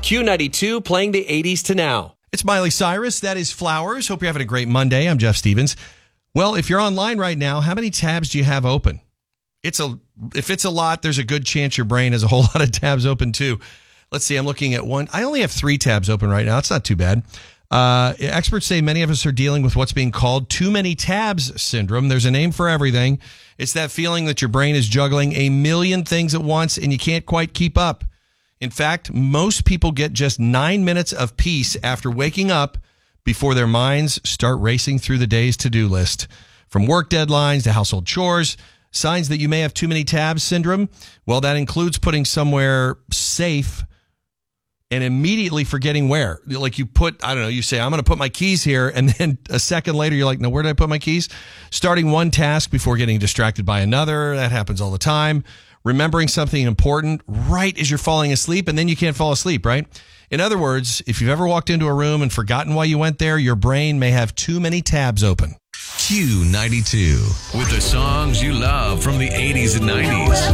Q92 playing the 80s to now. It's Miley Cyrus. That is Flowers. Hope you're having a great Monday. I'm Jeff Stevens. Well, if you're online right now, how many tabs do you have open? If it's a lot, there's a good chance your brain has a whole lot of tabs open too. Let's see. I'm looking at one. I only have 3 tabs open right now. It's not too bad. Experts say many of us are dealing with what's being called too many tabs syndrome. There's a name for everything. It's that feeling that your brain is juggling a million things at once and you can't quite keep up. In fact, most people get just 9 minutes of peace after waking up before their minds start racing through the day's to-do list. From work deadlines to household chores, signs that you may have too many tabs syndrome, well, that includes putting somewhere safe and immediately forgetting where. Like you say, I'm going to put my keys here, and then a second later, you're like, no, where did I put my keys? Starting one task before getting distracted by another. That happens all the time. Remembering something important right as you're falling asleep, and then you can't fall asleep, right? In other words, if you've ever walked into a room and forgotten why you went there, your brain may have too many tabs open. Q92 with the songs you love from the 80s and 90s.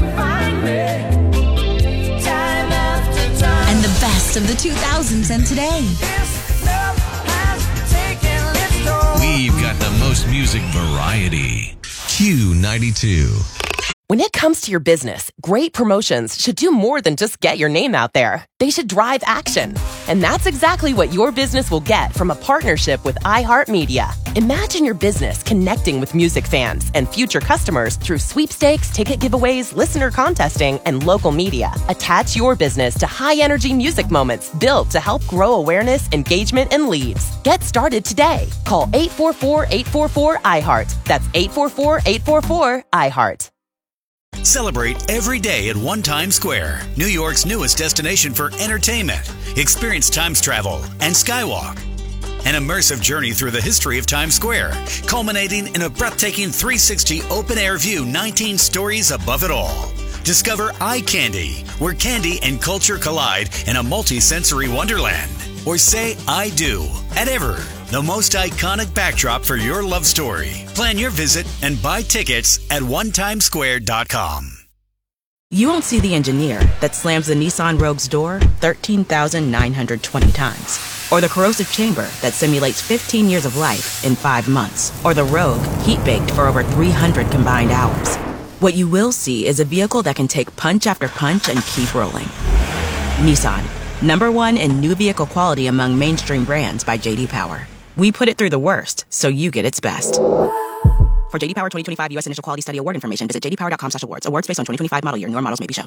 And the best of the 2000s and today. We've got the most music variety. Q92. When it comes to your business, great promotions should do more than just get your name out there. They should drive action. And that's exactly what your business will get from a partnership with iHeartMedia. Imagine your business connecting with music fans and future customers through sweepstakes, ticket giveaways, listener contesting, and local media. Attach your business to high-energy music moments built to help grow awareness, engagement, and leads. Get started today. Call 844-844-iHeart. That's 844-844-iHeart. Celebrate every day at One Times Square, New York's newest destination for entertainment. Experience Times Travel and Skywalk. An immersive journey through the history of Times Square, culminating in a breathtaking 360 open-air view 19 stories above it all. Discover Eye Candy, where candy and culture collide in a multi-sensory wonderland. Or say I do at Ever, the most iconic backdrop for your love story. Plan your visit and buy tickets at onetimesquare.com. You won't see the engineer that slams the Nissan Rogue's door 13,920 times. Or the corrosive chamber that simulates 15 years of life in 5 months. Or the Rogue heat-baked for over 300 combined hours. What you will see is a vehicle that can take punch after punch and keep rolling. Nissan, #1 in new vehicle quality among mainstream brands by J.D. Power. We put it through the worst, so you get its best. For J.D. Power 2025 U.S. Initial Quality Study Award information, visit jdpower.com/awards. Awards based on 2025 model year. Newer models may be shown.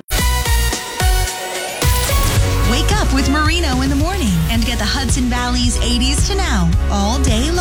Wake up with Marino in the morning and get the Hudson Valley's 80s to now all day long.